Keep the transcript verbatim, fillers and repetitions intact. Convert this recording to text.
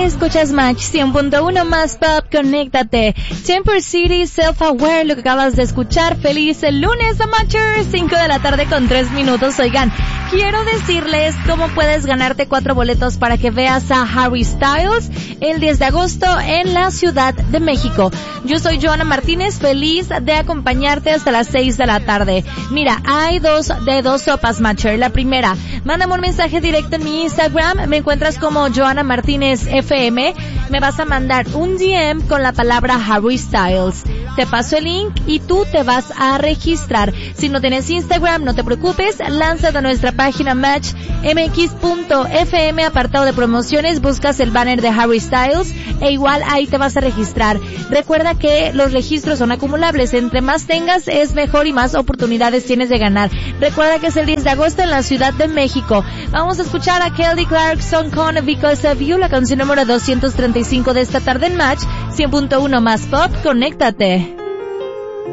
Escuchas Match cien punto uno más Pop, conéctate. Temper City, Self-Aware, lo que acabas de escuchar. Feliz el lunes, Matchers, cinco de la tarde con tres minutos. Oigan, quiero decirles cómo puedes ganarte cuatro boletos para que veas a Harry Styles el diez de agosto en la Ciudad de México. Yo soy Joana Martínez, feliz de acompañarte hasta las seis de la tarde. Mira, hay dos de dos sopas, Matcher. La primera, mándame un mensaje directo en mi Instagram, me encuentras como Joana Martínez F M, me vas a mandar un D M con la palabra Harry Styles. Te paso el link y tú te vas a registrar. Si no tienes Instagram, no te preocupes, lánzate a nuestra página match m x punto f m, apartado de promociones, buscas el banner de Harry Styles e igual ahí te vas a registrar. Recuerda que los registros son acumulables, entre más tengas es mejor y más oportunidades tienes de ganar. Recuerda que es el diez de agosto en la Ciudad de México. Vamos a escuchar a Kelly Clarkson con Because of You, la canción número doscientos treinta y cinco de esta tarde en Match cien punto uno más Pop, conéctate.